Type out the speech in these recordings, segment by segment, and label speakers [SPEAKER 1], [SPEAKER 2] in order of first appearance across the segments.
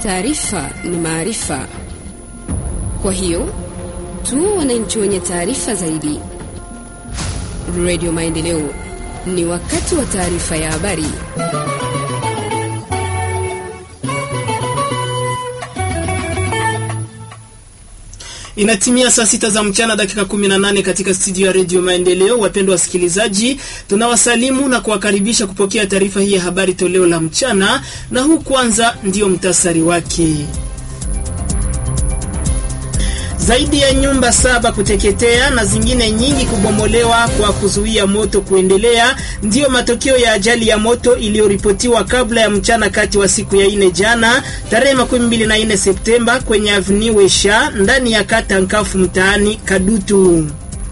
[SPEAKER 1] taarifa ni maarifa. Kwa hiyo tu wananchi wenye taarifa zaidi. Radio Maendeleo, ni wakati wa taarifa ya habari.
[SPEAKER 2] Inatimia saa 6 za mchana dakika 18 katika studio ya Radio Maendeleo. Wapendwa wasikilizaji, tunawasalimu na kuwakaribisha kupokea taarifa hii ya habari toleo la mchana, na huu kwanza ndio mtasari wake. Zaidi ya nyumba 7 kuteketea na zingine nyingi kubomolewa kwa kuzuia moto kuendelea ndio matokeo ya ajali ya moto iliyoripotiwa kabla ya mchana kati wa siku ya 4 jana tarehe 24 Septemba kwenye Avenue Wesha ndani ya kata Nkafu mtaani Kadutu.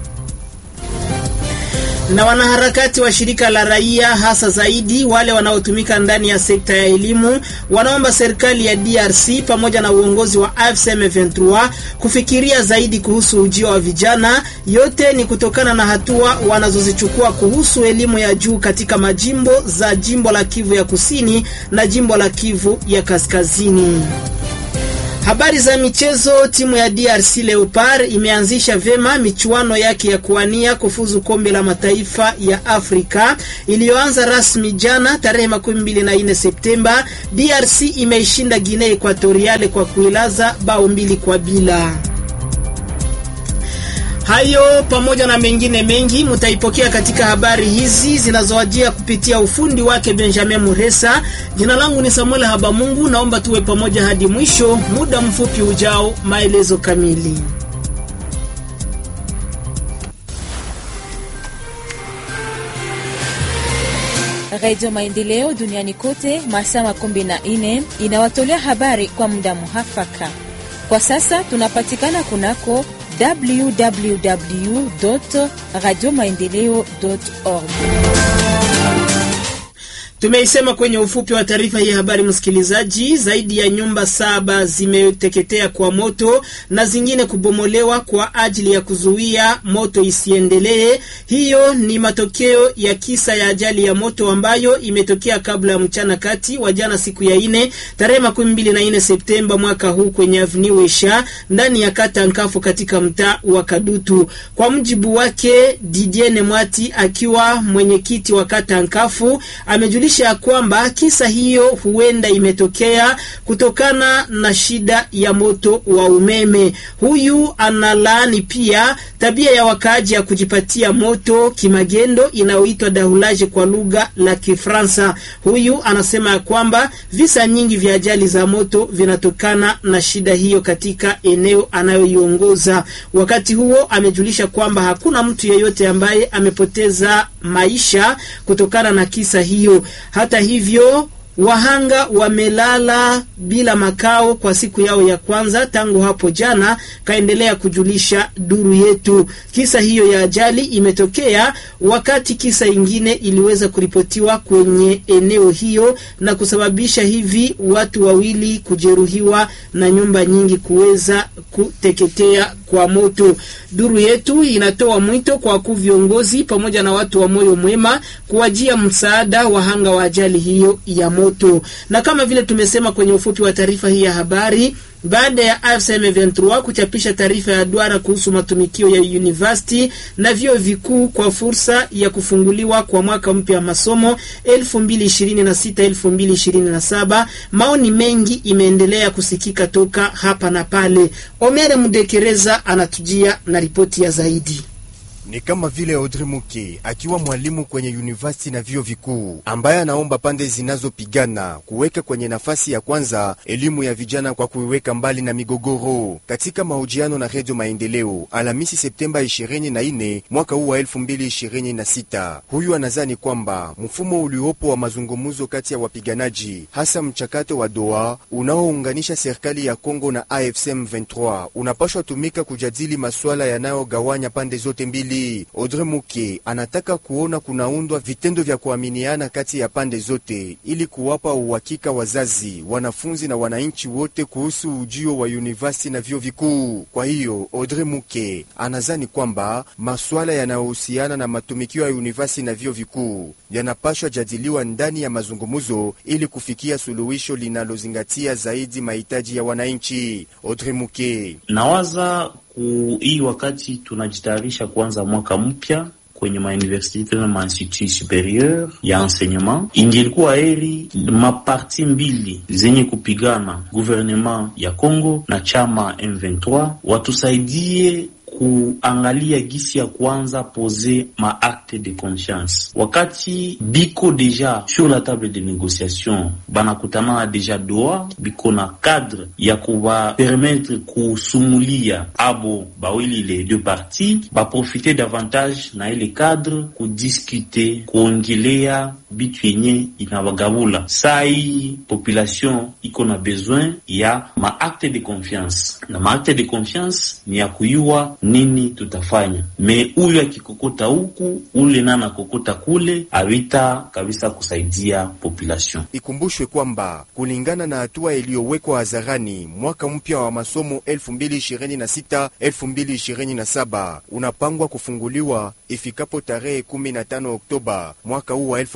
[SPEAKER 2] Na wanaharakati wa shirika la raia, hasa zaidi wale wanaotumika ndani ya sekta ya elimu, wanaomba serikali ya DRC pamoja na uongozi wa AFC/M23 kufikiria zaidi kuhusu ujio wa vijana. Yote ni kutokana na hatua wanazozichukua kuhusu elimu ya juu katika majimbo za jimbo la Kivu ya Kusini na jimbo la Kivu ya Kaskazini. Habari za michezo. Timu ya DRC Leopard imeanzisha vema michuano yake ya kuwania kufuzu kombe la mataifa ya Afrika iliyoanza rasmi jana tarehe 24 Septemba. DRC imeishinda Guinea Equatoriale kwa kuilaza bao 2-0. Hayo pamoja na mengine mengi mtaipokea katika habari hizi zinazowajia kupitia ufundi wake Benjamin Muresa. Jina langu ni Samuel Habamungu, naomba tuwe pamoja hadi mwisho. Muda mfupi ujao maelezo kamili.
[SPEAKER 3] Radio Maendeleo duniani kote masaa 14 inawatolea habari kwa muda muhafaka. Kwa sasa tunapatikana kunako www.radiomaendeleo.org.
[SPEAKER 2] Tumeisema kwenye ufupi wa taarifa hii habari msikilizaji, zaidi ya nyumba 7 zimeteketea kwa moto na zingine kubomolewa kwa ajili ya kuzuia moto isiendelee. Hiyo ni matokeo ya kisa ya ajali ya moto ambayo imetokea kabla ya mchana kati wa jana siku ya 4 tarehe 24 Septemba mwaka huu kwenye Avenue Wesha ndani ya kata Nkafu katika mtaa wa Kadutu. Kwa mjibu wake Didier Nemwati akiwa mwenyekiti wa kata Nkafu, amejulisha kwamba kisa hiyo huenda imetokea kutokana na shida ya moto wa umeme. Huyu analaani pia tabia ya wakaaji ya kujipatia moto kimagendo inayoitwa dahulage kwa lugha la Kifaransa. Huyu anasema kwamba visa nyingi vya ajali za moto vinatokana na shida hiyo katika eneo anayoiongoza. Wakati huo amejulisha kwamba hakuna mtu yeyote ambaye amepoteza maisha kutokana na kisa hiyo. Hata hivyo, wahanga wamelala bila makao kwa siku yao ya kwanza tangu hapo jana, kaendelea kujulisha duru yetu. Kisa hiyo ya ajali imetokea wakati kisa ingine iliweza kuripotiwa kwenye eneo hiyo na kusababisha hivi watu 2 kujeruhiwa na nyumba nyingi kuweza kuteketea kwa moto. Duru yetu inatoa mwito kwa viongozi pamoja na watu wa moyo mwema kuwajia msaada wahanga wa ajali hiyo ya moto. Na kama vile tumesema kwenye ufupi wa taarifa hii ya habari, baada ya AFC/M23 kuchapisha taarifa ya duara kuhusu matumikio ya university na vyuo vikuu kwa fursa ya kufunguliwa kwa mwaka mpya wa masomo 2026-2027, maoni mengi imeendelea kusikika toka hapa na pale. Omere Mudekereza anatujia na ripoti ya zaidi.
[SPEAKER 4] Ni kama vile Audrey Muke akiwa mwalimu kwenye university na vyuo vikuu ambaye anaomba pande zinazopigana kuweka kwenye nafasi ya kwanza elimu ya vijana kwa kuiweka mbali na migogoro. Katika mahojiano na Radio Maendeleo Alhamisi Septemba 24 mwaka huu wa 2026, huyu anazani kwamba mfumo uliopo wa mazungumzo kati ya wapiganaji, hasa mchakato wa Doha unaounganisha serikali ya Kongo na AFC/M23, unapaswa tumika kujadili masuala yanayogawanya pande zote mbili. hii. Audrey Muke anataka kuona kunaundwa vitendo vya kuaminiana kati ya pande zote ili kuwapa uhakika wazazi, wanafunzi na wananchi wote kuhusu ujio wa university na vyuo vikuu. Kwa hiyo Audrey Muke anazani kwamba masuala yanayohusiana na matumikio ya university na vyuo vikuu yanapaswa jadiliwa ndani ya mazungumzo ili kufikia suluhisho linalozingatia zaidi mahitaji ya wananchi. Audrey Muke:
[SPEAKER 5] nawaza hii wakati tunajitayarisha kuanza mwaka mpya kwenye mauniversite na mainstitut superieur ya enseignement, ingilikuwa heri maparti mbili zenye kupigana, gouvernement ya Congo na chama M23, watusaidie kuangalia gisi ya kwanza poser ma acte de conscience. Wakati biko deja sur la table de négociation, banakutana deja doa, biko na cadre ya kuba permettre kusumulia abo bawili les deux parties, ba profiter davantage na ile cadre kudiscuter, kuongelea bitu yenye inawagabula. Sai population iko na besoin ya ma acte de confiance. Na ma acte de confiance ni ya kuyua nini tutafanya. Me huyu akikokota huku, ule nana kokota kule, awita kabisa kusaidia population.
[SPEAKER 4] Ikumbushwe kwamba kulingana na hatua iliyowekwa hadharani, mwaka mpya wa masomo 2026-2027 unapangwa kufunguliwa ifikapo tarehe 15 Oktoba mwaka huu wa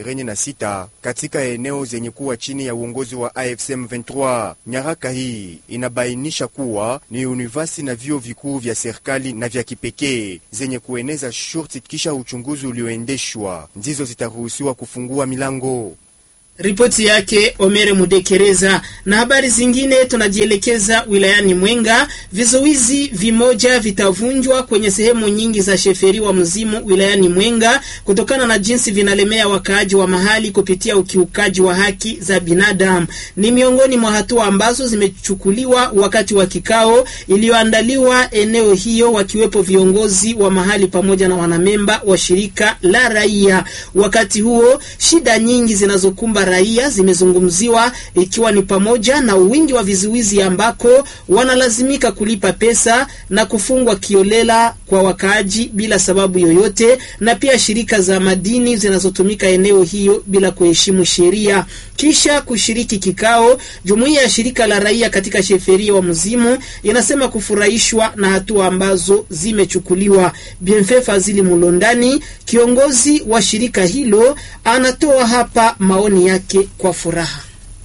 [SPEAKER 4] 2026 katika eneo zenye kuwa chini ya uongozi wa AFSM 23. Nyaraka hii inabainisha kuwa ni university na vyuo vikuu vya serikali na vya kipekee zenye kueneza shurti kisha uchunguzi ulioendeshwa ndizo zitaruhusiwa kufungua milango.
[SPEAKER 2] Ripoti yake Omere Mudekereza. Na habari zingine tunajielekeza wilayani Mwenga. Vizuizi vimoja vitavunjwa kwenye sehemu nyingi za sheferi wa Mzimu wilayani Mwenga kutokana na jinsi vinalemea wakaaji wa mahali kupitia ukiukaji wa haki za binadamu. Ni miongoni mwa hatua ambazo zimechukuliwa wakati wa kikao iliyoandaliwa eneo hiyo, wakiwepo viongozi wa mahali pamoja na wanamemba wa shirika la raia. Wakati huo shida nyingi zinazokumba raia zimezungumziwa, ikiwa ni pamoja na wingi wa vizuizi ambako wanalazimika kulipa pesa na kufungwa kiolela kwa wakaaji bila sababu yoyote, na pia shirika za madini zinazotumika eneo hiyo bila kuheshimu sheria. Kisha kushiriki kikao, jumuiya ya shirika la raia katika sheferi wa Mzimu inasema kufurahishwa na hatua ambazo zimechukuliwa. Bienfait Fazili Mulondani, kiongozi wa shirika hilo, anatoa hapa maoni yake kwa furaha.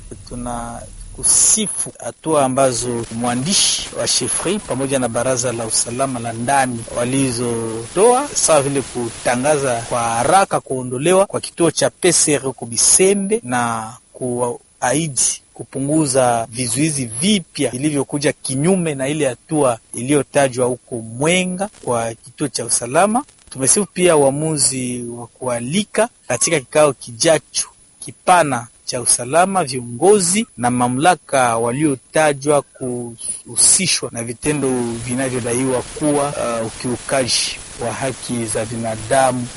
[SPEAKER 6] Tuna kusifu hatua ambazo mwandishi wa shefri pamoja na baraza la usalama la ndani walizotoa, sawa vile kutangaza kwa haraka kuondolewa kwa kituo cha PCR Kubisembe na kuahidi kupunguza vizuizi vipya vilivyokuja kinyume na ile hatua iliyotajwa huko Mwenga kwa kituo cha usalama. Tumesifu pia uamuzi wa kualika katika kikao kijacho kipana cha usalama viongozi na mamlaka waliotajwa kuhusishwa na vitendo vinavyodaiwa kuwa ukiukaji wa haki za binadamu.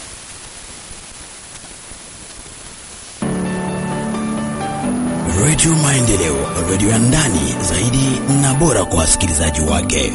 [SPEAKER 7] Radio Maendeleo, radio ya ndani zaidi na bora kwa wasikilizaji wake.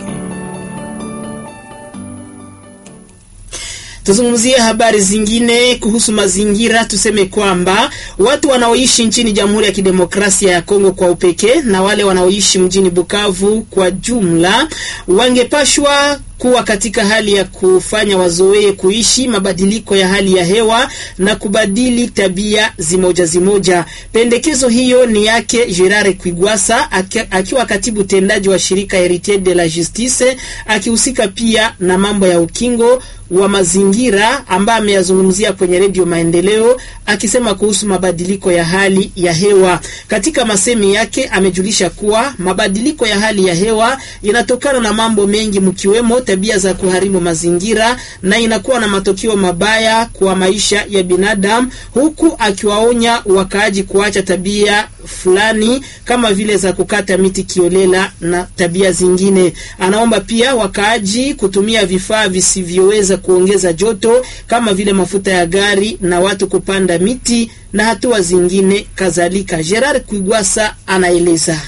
[SPEAKER 2] Tuzungumzie habari zingine kuhusu mazingira. Tuseme kwamba watu wanaoishi nchini Jamhuri ya Kidemokrasia ya Kongo kwa upekee na wale wanaoishi mjini Bukavu kwa jumla wangepashwa kuwa katika hali ya kufanya wazoee kuishi mabadiliko ya hali ya hewa na kubadili tabia zimoja. Pendekezo hiyo ni yake Gerard Kwigwasa, akiwa katibu tendaji wa shirika Heritier de la Justice, akihusika pia na mambo ya ukingo wa mazingira, ambaye ameyazungumzia kwenye Radio Maendeleo akisema kuhusu mabadiliko ya hali ya hewa. Katika masemi yake amejulisha kuwa mabadiliko ya hali ya hewa inatokana na mambo mengi, mkiwemo tabia za kuharibu mazingira, na inakuwa na matokeo mabaya kwa maisha ya binadamu, huku akiwaonya wakaaji kuacha tabia fulani kama vile za kukata miti kiolela na tabia zingine. Anaomba pia wakaaji kutumia vifaa visivyoweza kuongeza joto kama vile mafuta ya gari na watu kupanda miti na hatua zingine kadhalika. Gerard Kwigwasa anaeleza.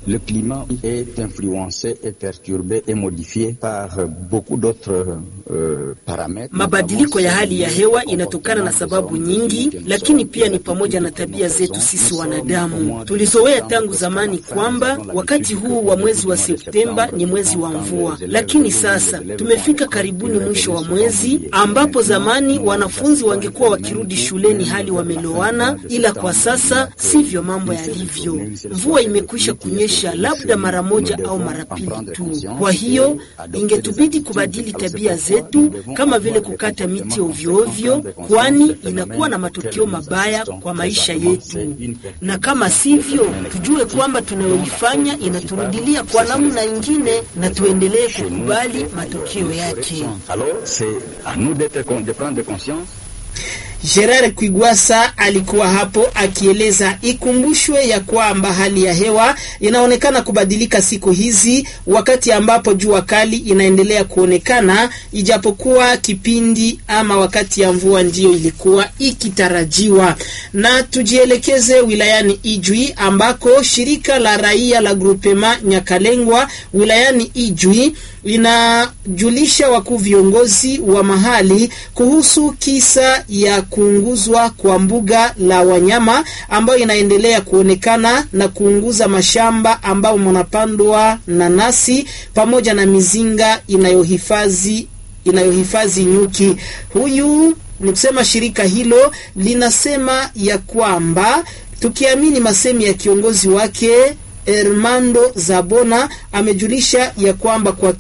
[SPEAKER 8] Le climat est influencé et perturbé et modifié par beaucoup d'autres paramètres.
[SPEAKER 2] Mabadiliko ya hali ya hewa inatokana na sababu nyingi, lakini pia ni pamoja na tabia zetu sisi wanadamu. Tulizoea tangu zamani kwamba wakati huu wa mwezi wa Septemba ni mwezi wa mvua, lakini sasa tumefika karibuni mwisho wa mwezi, ambapo zamani wanafunzi wangekuwa wakirudi shuleni hali wamelowana, ila kwa sasa sivyo mambo yalivyo. Mvua imekwisha kunyesha labda mara moja au mara pili tu. Kwa hiyo ingetubidi kubadili tabia zetu, kama vile kukata miti ovyo ovyo, kwani inakuwa na matokeo mabaya kwa maisha yetu. Na kama sivyo, tujue kwamba tunayoifanya inaturudilia kwa namna nyingine na tuendelee kukubali matokeo yake.
[SPEAKER 8] Alors, c'est à nous de prendre conscience.
[SPEAKER 2] Gerard Kwigwasa alikuwa hapo akieleza ikumbushwe ya kwamba hali ya hewa inaonekana kubadilika siku hizi, wakati ambapo jua kali inaendelea kuonekana, ijapokuwa kipindi ama wakati ya mvua ndiyo ilikuwa ikitarajiwa. Na tujielekeze wilayani Ijwi, ambako shirika la raia la Grupema Nyakalengwa wilayani Ijwi linajulisha wakuu viongozi wa mahali kuhusu kisa ya kuunguzwa kwa mbuga la wanyama ambayo inaendelea kuonekana na kuunguza mashamba ambao mnapandwa nanasi pamoja na mizinga inayohifadhi nyuki. Huyu ni kusema shirika hilo linasema ya kwamba, tukiamini masemi ya kiongozi wake Armando Zabona, amejulisha ya kwamba kwa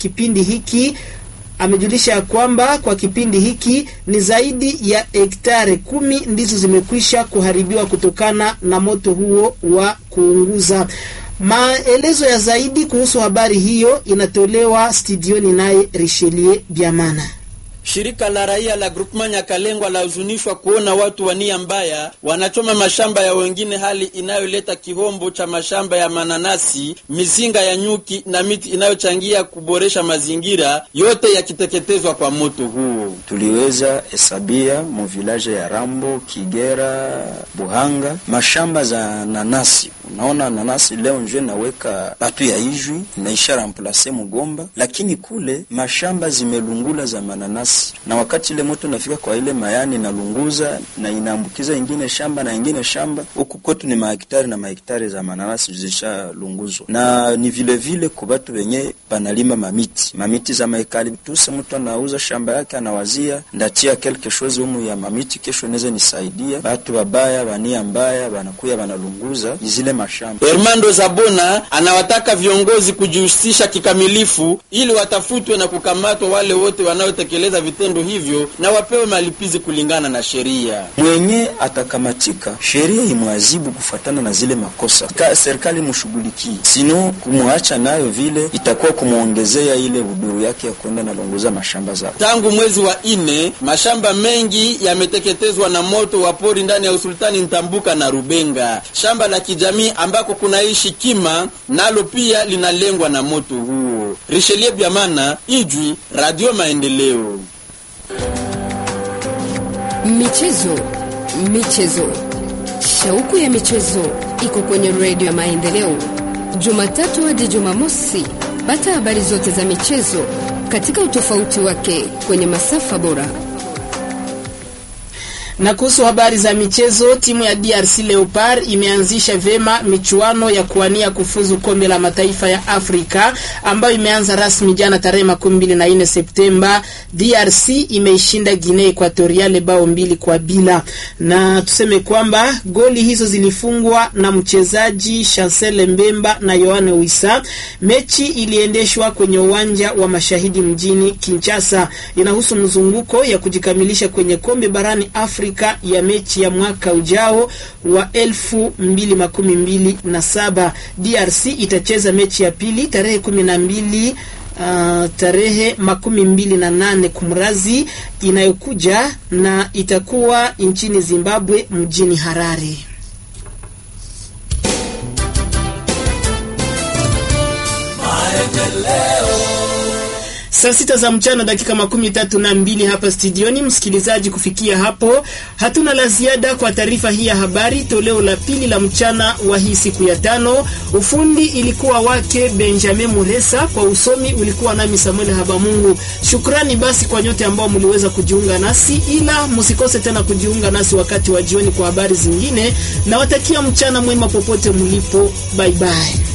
[SPEAKER 2] kipindi hiki ni zaidi ya hektare 10 ndizo zimekwisha kuharibiwa kutokana na moto huo wa kuunguza. Maelezo ya zaidi kuhusu habari hiyo inatolewa studioni naye Richelieu Biamana.
[SPEAKER 9] Shirika la raia la Groupement Nyakalengwa la huzunishwa kuona watu wa nia mbaya wanachoma mashamba ya wengine, hali inayoleta kihombo cha mashamba ya mananasi, mizinga ya nyuki na miti inayochangia kuboresha mazingira, yote yakiteketezwa kwa moto huo.
[SPEAKER 10] Tuliweza hesabia mu village ya Rambo, Kigera, Buhanga mashamba za nanasi. Unaona nanasi leo nje naweka batu ya Ijwi na ishara remplacer Mugomba, lakini kule mashamba zimelungula za mananasi, na wakati ile moto nafika kwa ile mayani na lunguza na inaambukiza ingine shamba na ingine shamba. Huku kwetu ni mahektari na mahektari za mananasi zishalunguzwa, na ni vile vile kwa watu wenye banalima mamiti za eucalyptus. Mtu anauza shamba yake anawazia ndatia quelque chose humu ya mamiti, kesho neze nisaidia. Watu wabaya wania mbaya wanakuya wanalunguza zile mashamba.
[SPEAKER 9] Armando Zabona anawataka viongozi kujihusisha kikamilifu ili watafutwe na kukamatwa wale wote wanaotekeleza vitendo hivyo na wapewe malipizi kulingana na sheria.
[SPEAKER 10] Mwenye atakamatika sheria imwazibu kufuatana na zile makosa. Serikali mshughulikie, sino kumwacha nayo vile itakuwa kumuongezea ile uduru yake ya kwenda na longoza mashamba zao.
[SPEAKER 9] Tangu mwezi wa 4 mashamba mengi yameteketezwa na moto wa pori ndani ya usultani Ntambuka na Rubenga. Shamba la kijamii ambako kunaishi kima nalo pia linalengwa na moto huo. Richelieu Biamana, Ijwi, Radio Maendeleo.
[SPEAKER 1] Michezo. Shauku ya michezo iko kwenye Radio ya Maendeleo. Jumatatu hadi Jumamosi, pata habari zote za michezo katika utofauti wake kwenye masafa bora.
[SPEAKER 2] Na kuhusu habari za michezo, timu ya DRC Leopard imeanzisha vema michuano ya kuwania kufuzu kombe la mataifa ya Afrika ambayo imeanza rasmi jana tarehe 24 Septemba. DRC imeishinda Guinea Equatoriale bao 2-0, na tuseme kwamba goli hizo zilifungwa na mchezaji Chancel Mbemba na Yohane Wissa. Mechi iliendeshwa kwenye uwanja wa Mashahidi mjini Kinshasa. Inahusu mzunguko ya kujikamilisha kwenye kombe barani Afrika ya mechi ya mwaka ujao wa 2027. DRC itacheza mechi ya pili tarehe 12 tarehe 28 kumrazi inayokuja, na itakuwa nchini Zimbabwe mjini Harare. Saa 6 za mchana dakika 32 hapa studioni. Msikilizaji, kufikia hapo hatuna la ziada kwa taarifa hii ya habari toleo la pili la mchana wa hii siku ya 5. Ufundi ilikuwa wake Benjamin Mulesa, kwa usomi ulikuwa nami Samuel Habamungu. Shukrani basi kwa nyote ambao mliweza kujiunga nasi, ila msikose tena kujiunga nasi wakati wa jioni kwa habari zingine, na watakia mchana mwema popote mlipo. Bye bye.